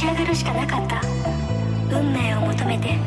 上がるしかなかった。運命を求めて